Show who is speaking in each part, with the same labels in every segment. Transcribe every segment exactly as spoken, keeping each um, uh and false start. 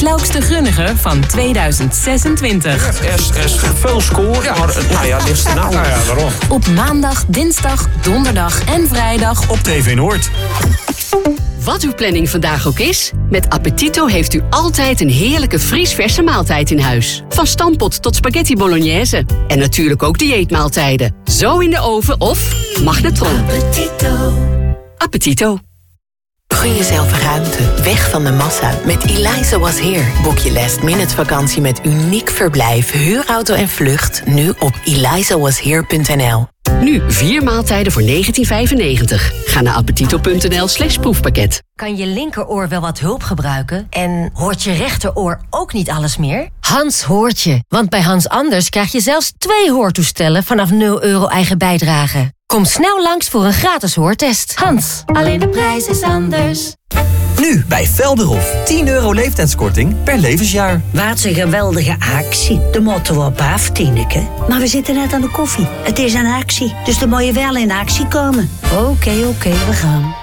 Speaker 1: Klaukste Grunnige van tweeduizend zesentwintig.
Speaker 2: Er is, er is veel score, ja. maar nou ja, dit is nou.
Speaker 3: Nou ja, waarom?
Speaker 1: Op maandag, dinsdag, donderdag en vrijdag
Speaker 3: Op T V Noord.
Speaker 4: Wat uw planning vandaag ook is, met Appetito heeft u altijd een heerlijke vriesverse maaltijd in huis. Van stampot tot spaghetti bolognese. En natuurlijk ook dieetmaaltijden. Zo in de oven of magnetron.
Speaker 5: Appetito.
Speaker 4: Appetito.
Speaker 5: Gun jezelf ruimte, weg van de massa. Met Eliza Was Here boek je last minute vakantie met uniek verblijf, huurauto en vlucht. Nu op eliza was here punt n l.
Speaker 4: Nu vier maaltijden voor negentien vijfennegentig. Ga naar appetito.nl slash proefpakket.
Speaker 6: Kan je linkeroor wel wat hulp gebruiken? En hoort je rechteroor ook niet alles meer? Hans hoort je. Want bij Hans Anders krijg je zelfs twee hoortoestellen vanaf nul euro eigen bijdrage. Kom snel langs voor een gratis hoortest. Hans, alleen de prijs is anders.
Speaker 7: Nu bij Velderhof. tien euro leeftijdskorting per levensjaar.
Speaker 8: Wat een geweldige actie. De motto op af, Tineke. Maar we zitten net aan de koffie. Het is een actie, dus dan moet je wel in actie komen.
Speaker 6: Oké, okay, oké, okay, we gaan.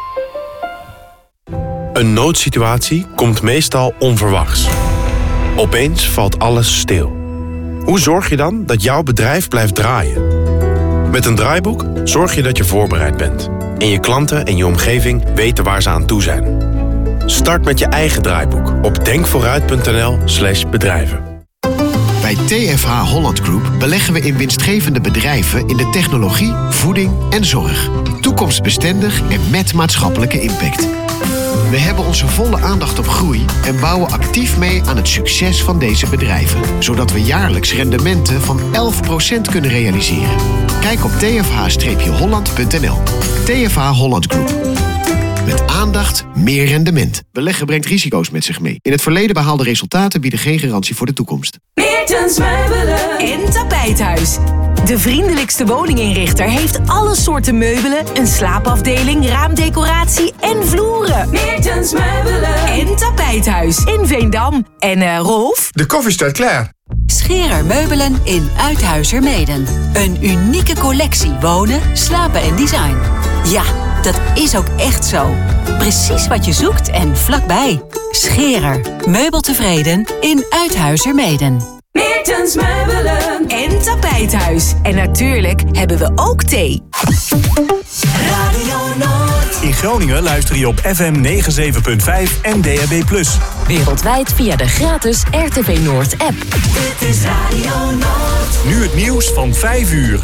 Speaker 9: Een noodsituatie komt meestal onverwachts. Opeens valt alles stil. Hoe zorg je dan dat jouw bedrijf blijft draaien? Met een draaiboek zorg je dat je voorbereid bent. En je klanten en je omgeving weten waar ze aan toe zijn. Start met je eigen draaiboek op denkvooruit.nl slash bedrijven.
Speaker 10: Bij T F H Holland Group beleggen we in winstgevende bedrijven in de technologie, voeding en zorg. Toekomstbestendig en met maatschappelijke impact. We hebben onze volle aandacht op groei en bouwen actief mee aan het succes van deze bedrijven. Zodat we jaarlijks rendementen van elf procent kunnen realiseren. Kijk op t f h holland punt n l. T F H Holland Group. Met aandacht meer rendement. Beleggen brengt risico's met zich mee. In het verleden behaalde resultaten bieden geen garantie voor de toekomst.
Speaker 1: Meertens Meubelen en Tapijthuis. De vriendelijkste woninginrichter heeft alle soorten meubelen, een slaapafdeling, raamdecoratie en vloeren. Meertens Meubelen en Tapijthuis in Veendam. En uh, Rolf?
Speaker 3: De koffie staat klaar.
Speaker 11: Scherer Meubelen in Uithuizermeeden. Een unieke collectie wonen, slapen en design. Ja, dat is ook echt zo. Precies wat je zoekt en vlakbij. Scherer. Meubeltevreden in Uithuizermeeden.
Speaker 1: Meertens Meubelen en Tapijthuis. En natuurlijk hebben we ook thee.
Speaker 5: Radio Noord.
Speaker 3: In Groningen luister je op F M negenenzeventig punt vijf en D A B plus.
Speaker 1: Wereldwijd via de gratis R T V Noord app.
Speaker 5: Dit is Radio Noord.
Speaker 3: Nu het nieuws van vijf uur.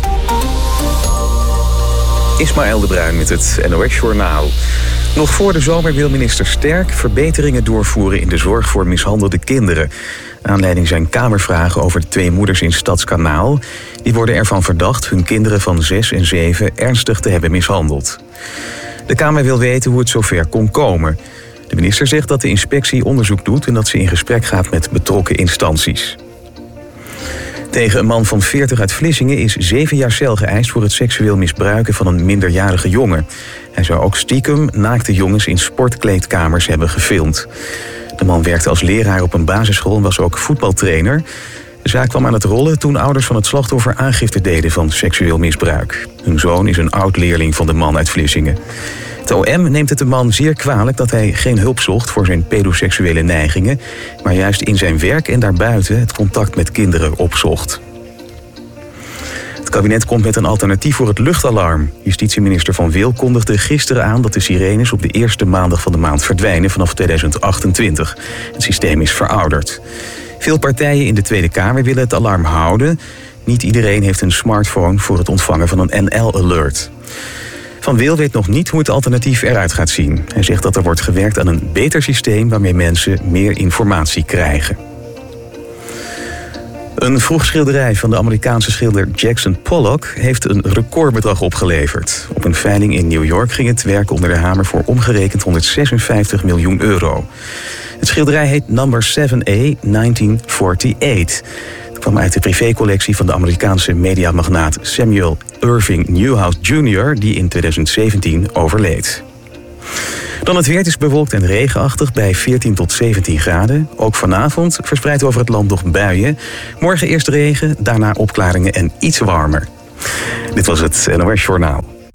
Speaker 12: Ismaël de Bruin met het N O S-journaal. Nog voor de zomer wil minister Sterk verbeteringen doorvoeren in de zorg voor mishandelde kinderen. Aanleiding zijn kamervragen over de twee moeders in Stadskanaal. Die worden ervan verdacht hun kinderen van zes en zeven ernstig te hebben mishandeld. De Kamer wil weten hoe het zover kon komen. De minister zegt dat de inspectie onderzoek doet en dat ze in gesprek gaat met betrokken instanties. Tegen een man van veertig uit Vlissingen is zeven jaar cel geëist voor het seksueel misbruiken van een minderjarige jongen. Hij zou ook stiekem naakte jongens in sportkleedkamers hebben gefilmd. De man werkte als leraar op een basisschool en was ook voetbaltrainer. De zaak kwam aan het rollen toen ouders van het slachtoffer aangifte deden van seksueel misbruik. Hun zoon is een oud-leerling van de man uit Vlissingen. Het O M neemt het de man zeer kwalijk dat hij geen hulp zocht voor zijn pedoseksuele neigingen, maar juist in zijn werk en daarbuiten het contact met kinderen opzocht. Het kabinet komt met een alternatief voor het luchtalarm. Justitieminister Van Wil kondigde gisteren aan dat de sirenes op de eerste maandag van de maand verdwijnen vanaf tweeduizend achtentwintig. Het systeem is verouderd. Veel partijen in de Tweede Kamer willen het alarm houden. Niet iedereen heeft een smartphone voor het ontvangen van een N L-alert. Van Wil weet nog niet hoe het alternatief eruit gaat zien. Hij zegt dat er wordt gewerkt aan een beter systeem waarmee mensen meer informatie krijgen. Een vroeg schilderij van de Amerikaanse schilder Jackson Pollock heeft een recordbedrag opgeleverd. Op een veiling in New York ging het werk onder de hamer voor omgerekend honderdzesenvijftig miljoen euro. Het schilderij heet Number seven A negentien achtenveertig. Het kwam uit de privécollectie van de Amerikaanse mediamagnaat Samuel Irving Newhouse junior, die in tweeduizend zeventien overleed. Dan het weer, het is bewolkt en regenachtig bij veertien tot zeventien graden. Ook vanavond verspreid over het land nog buien. Morgen eerst regen, daarna opklaringen en iets warmer. Dit was het N O S Journaal.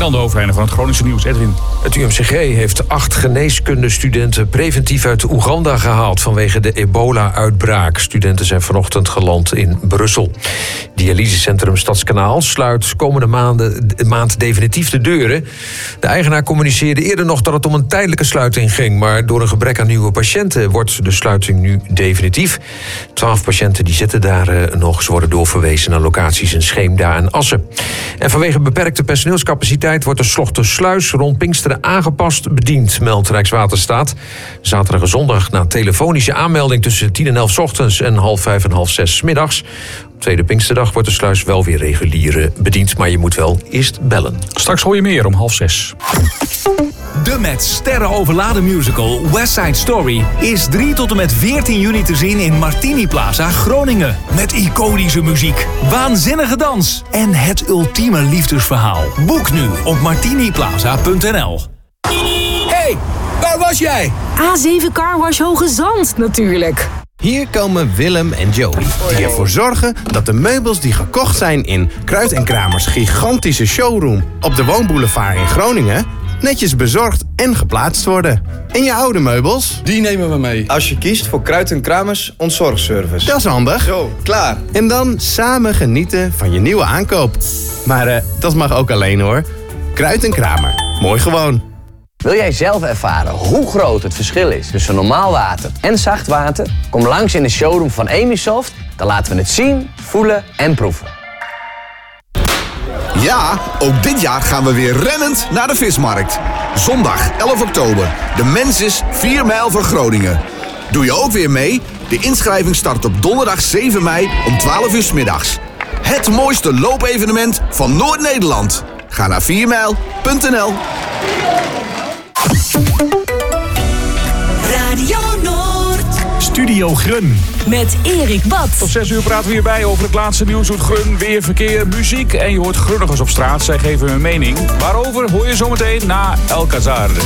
Speaker 13: dan de hoofdlijnen van het Groningse nieuws. Edwin.
Speaker 14: Het U M C G heeft acht geneeskundestudenten preventief uit Oeganda gehaald vanwege de ebola-uitbraak. Studenten zijn vanochtend geland in Brussel. Dialysecentrum Stadskanaal sluit komende maanden, maand definitief de deuren. De eigenaar communiceerde eerder nog dat het om een tijdelijke sluiting ging, maar door een gebrek aan nieuwe patiënten wordt de sluiting nu definitief. Twaalf patiënten die zitten daar uh, nog. Ze worden doorverwezen naar locaties in Scheemda en Assen. En vanwege beperkte personeelscapaciteit wordt de Slochtensluis rond Pinksteren aangepast bediend, meldt Rijkswaterstaat. Zaterdag en zondag na telefonische aanmelding tussen tien en elf 's ochtends en half vijf en half zes 's middags. Op tweede Pinksterdag wordt de sluis wel weer regulier bediend, maar je moet wel eerst bellen.
Speaker 13: Straks hoor je meer om half zes.
Speaker 3: De met sterren overladen musical West Side Story is drie tot en met veertien juni te zien in Martini Plaza, Groningen. Met iconische muziek, waanzinnige dans en het ultieme liefdesverhaal. Boek nu op martiniplaza punt n l.
Speaker 15: Hey, waar was jij?
Speaker 1: A zeven Carwash Hoge Zand, natuurlijk.
Speaker 15: Hier komen Willem en Joey, die ervoor zorgen dat de meubels die gekocht zijn in Kruid en Kramers gigantische showroom op de Woonboulevard in Groningen netjes bezorgd en geplaatst worden. En je oude meubels?
Speaker 16: Die nemen we mee. Als je kiest voor Kruid en Kramers ontzorgservice.
Speaker 15: Dat is handig.
Speaker 16: Zo, klaar.
Speaker 15: En dan samen genieten van je nieuwe aankoop. Maar uh, dat mag ook alleen hoor. Kruid en Kramer. Mooi gewoon.
Speaker 17: Wil jij zelf ervaren hoe groot het verschil is tussen normaal water en zacht water? Kom langs in de showroom van Emisoft. Dan laten we het zien, voelen en proeven.
Speaker 18: Ja, ook dit jaar gaan we weer rennend naar de vismarkt. Zondag elf oktober. De Mensis vier mijl van Groningen. Doe je ook weer mee? De inschrijving start op donderdag zeven mei om twaalf uur 's middags. Het mooiste loopevenement van Noord-Nederland. Ga naar vier mijl punt n l.
Speaker 1: Radio Noord.
Speaker 3: Studio Grun.
Speaker 1: Met Erik Bad.
Speaker 13: Tot zes uur praten we hierbij over het laatste nieuws uit Grun. Weer, verkeer, muziek en je hoort Grunnigers op straat. Zij geven hun mening. Waarover hoor je zometeen na El Cazar.